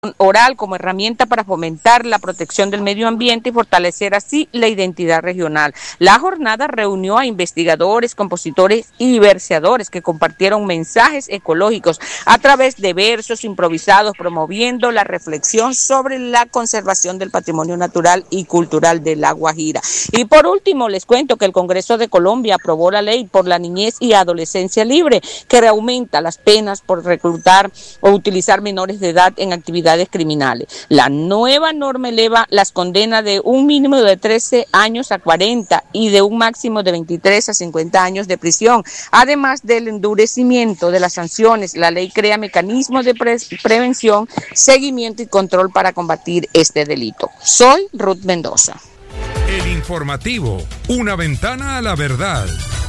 oral como herramienta para fomentar la protección del medio ambiente y fortalecer así la identidad regional. La jornada reunió a investigadores, compositores y verseadores que compartieron mensajes ecológicos a través de versos improvisados, promoviendo la reflexión sobre la conservación del patrimonio natural y cultural de La Guajira. Y por último, les cuento que el Congreso de Colombia aprobó la ley por la niñez y adolescencia libre, que aumenta las penas por reclutar o utilizar menores de edad en actividades criminales. La nueva norma eleva las condenas de un mínimo de 13 años a 40 y de un máximo de 23 a 50 años de prisión. Además del endurecimiento de las sanciones, la ley crea mecanismos de prevención, seguimiento y control para combatir este delito. Soy Ruth Mendoza. El informativo, una ventana a la verdad.